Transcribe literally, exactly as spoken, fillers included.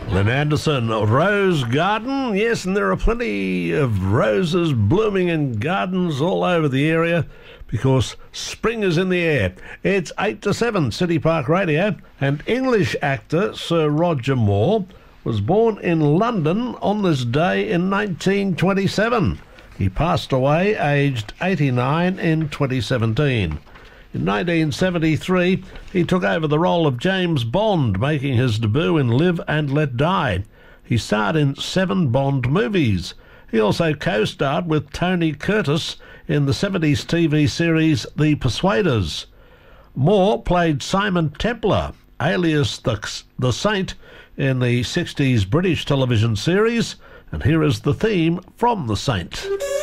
Lynn Anderson, Rose Garden. Yes, and there are plenty of roses blooming in gardens all over the area because spring is in the air. It's eight to seven, City Park Radio. And English actor Sir Roger Moore was born in London on this day in nineteen twenty-seven. He passed away aged eighty-nine in twenty seventeen. In nineteen seventy-three, he took over the role of James Bond, making his debut in Live and Let Die. He starred in seven Bond movies. He also co-starred with Tony Curtis in the seventies T V series The Persuaders. Moore played Simon Templar, alias the, the Saint, in the sixties British television series, and here is the theme from The Saint.